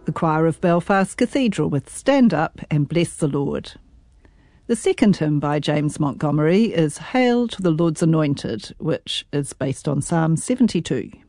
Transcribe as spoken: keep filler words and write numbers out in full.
the choir of Belfast Cathedral with Stand Up and Bless the Lord. The second hymn by James Montgomery is Hail to the Lord's Anointed, which is based on Psalm seventy-two.